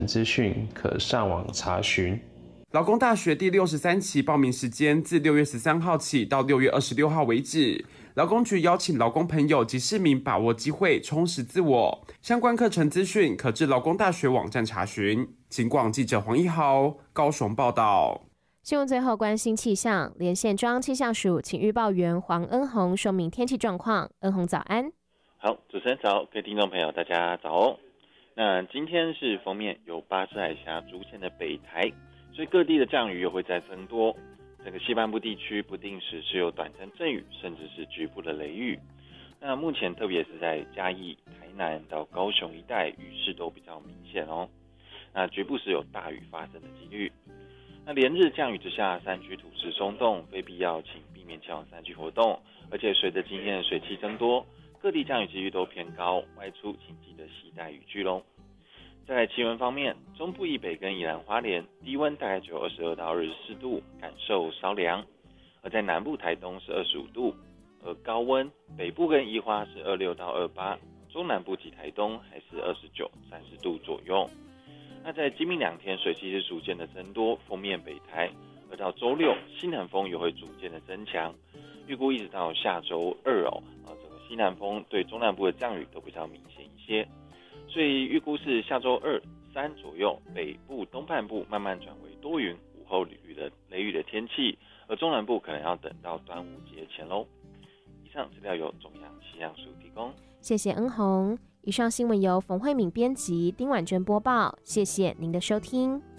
资讯可上网查询。 劳工大学第63期报名时间自6月13号起到6月26号为止。劳工局邀请劳工朋友及市民把握机会，充实自我。相关课程资讯可至劳工大学网站查询。警广记者黄一豪高雄报道。 新闻最后关心气象，连线中央气象署请预报员黄恩宏说明天气状况。恩宏早安。 好，主持人早，各位听众朋友大家早哦。那今天是锋面由巴士海峡逐渐的北台，所以各地的降雨又会再增多。整个西半部地区不定时是有短暂阵雨，甚至是局部的雷雨。那目前特别是在嘉义、台南到高雄一带，雨势都比较明显哦。那局部是有大雨发生的几率。那连日降雨之下，山区土势松动，非必要请避免前往山区活动。而且随着今天的水汽增多，各地降雨几率都偏高，外出请记得携带雨具咯。再来气温方面，中部以北跟宜兰花莲低温大概只有22到24度，感受稍凉；而在南部台东是25度，而高温北部跟宜花是26到28，中南部及台东还是29、30度左右。那在今明2天水汽是逐渐的增多，锋面北台，而到周六西南风又会逐渐的增强，预估一直到下周2整个西南风对中南部的降雨都比较明显一些。所以预估是下周2、3左右，北部东半部慢慢转为多云，午后雷雨的天气，而中南部可能要等到端午节前咯。以上资料由中央气象署提供， 谢谢恩宏。以上新闻由冯慧敏编辑，丁婉珍播报，谢谢您的收听。